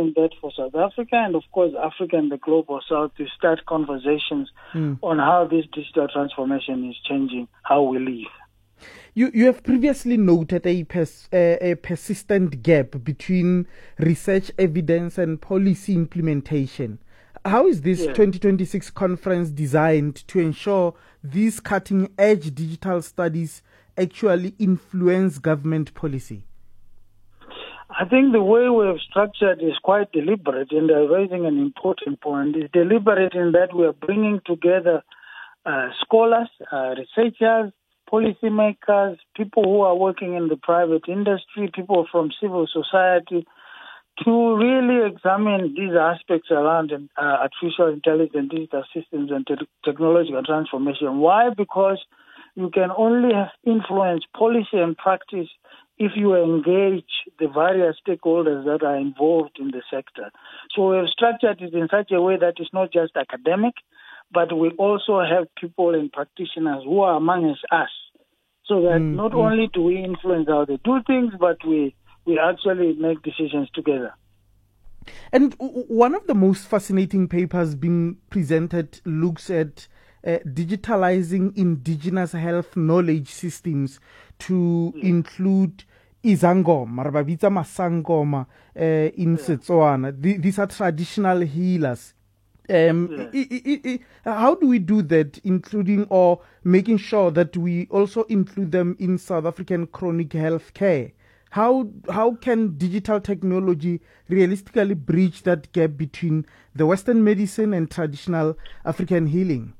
important that for South Africa and, of course, Africa and the Global South to start conversations on how this digital transformation is changing how we live. You have previously noted a persistent gap between research evidence and policy implementation. How is this 2026 conference designed to ensure these cutting-edge digital studies actually influence government policy? I think the way we have structured is quite deliberate, and raising an important point. It's deliberate in that we are bringing together scholars, researchers, policymakers, people who are working in the private industry, people from civil society, to really examine these aspects around artificial intelligence, digital systems, and technological transformation. Why? Because you can only influence policy and practice if you engage the various stakeholders that are involved in the sector. So we have structured it in such a way that it's not just academic, but we also have people and practitioners who are amongst us, so that not only do we influence how they do things, but we actually make decisions together. And one of the most fascinating papers being presented looks at digitalizing indigenous health knowledge systems to include Izangoma, Rababita Masangoma in Setswana. These are traditional healers. How do we do that, including or making sure that we also include them in South African chronic health care? How can digital technology realistically bridge that gap between the Western medicine and traditional African healing?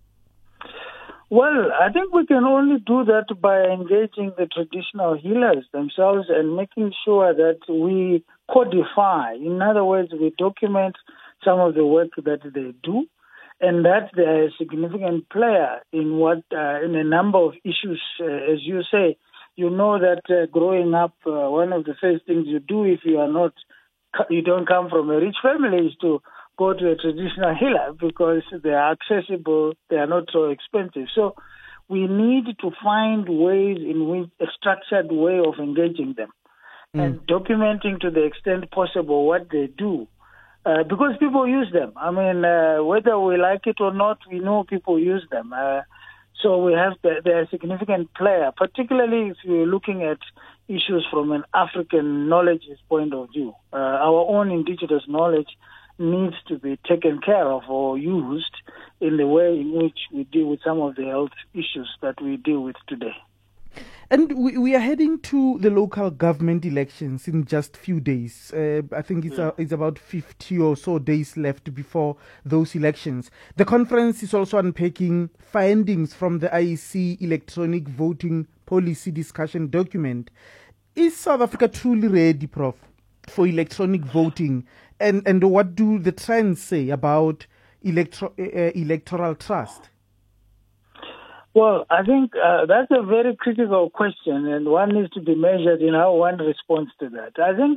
Well, I think we can only do that by engaging the traditional healers themselves and making sure that we codify. In other words, we document some of the work that they do, and that they are a significant player in in a number of issues. As you say, you know that growing up, one of the first things you do if you don't come from a rich family is to go to a traditional healer, because they are accessible, they are not so expensive. So we need to find ways in which a structured way of engaging them and documenting to the extent possible what they do. Because people use them. I mean, whether we like it or not, we know people use them. So they're a significant player, particularly if you're looking at issues from an African knowledge point of view. Our own indigenous knowledge needs to be taken care of or used in the way in which we deal with some of the health issues that we deal with today. And we are heading to the local government elections in just a few days. I think it's about 50 or so days left before those elections. The conference is also unpacking findings from the IEC electronic voting policy discussion document. Is South Africa truly ready, Prof, for electronic voting? And what do the trends say about electoral trust? Well, I think that's a very critical question, and one needs to be measured in how one responds to that. I think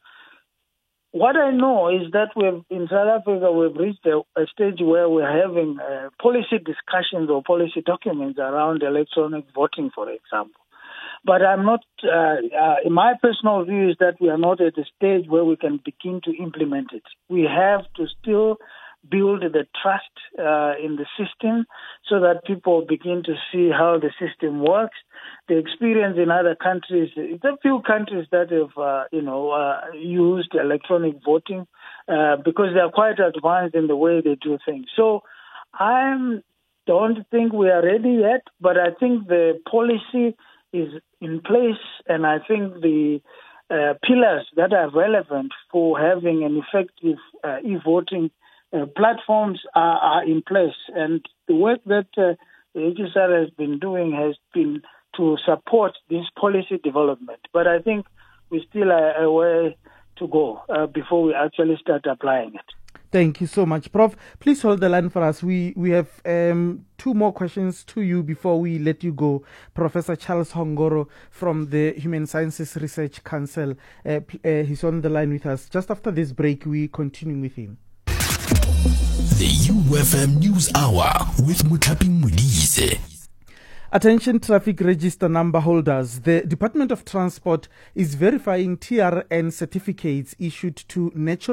what I know is that in South Africa, we've reached a stage where we're having policy discussions or policy documents around electronic voting, for example. But I'm not, my personal view is that we are not at a stage where we can begin to implement it. We have to still build the trust in the system so that people begin to see how the system works. The experience in other countries, it's a few countries that have, used electronic voting because they are quite advanced in the way they do things. So I don't think we are ready yet, but I think the policy is in place, and I think the pillars that are relevant for having an effective e-voting platforms are in place. And the work that the HSR has been doing has been to support this policy development. But I think we still are a way to go before we actually start applying it. Thank you so much, Prof. Please hold the line for us. We have two more questions to you before we let you go. Professor Charles Hongoro from the Human Sciences Research Council. He's on the line with us. Just after this break, we continue with him. The UFM News Hour with Muthapi Modise. Attention traffic register number holders. The Department of Transport is verifying TRN certificates issued to natural